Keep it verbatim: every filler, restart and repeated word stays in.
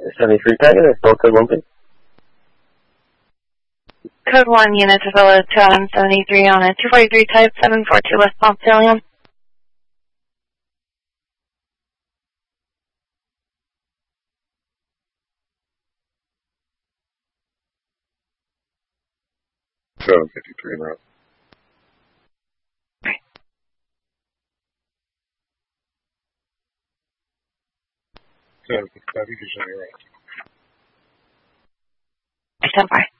seventy-three Tiger, that's still code one, please. Code one, unit to fellow two Adam seventy-three on a two forty-three type, seven four two West Montpelier. seven fifty-three in route. Right. seven fifty-five, you can show me route. I stand by.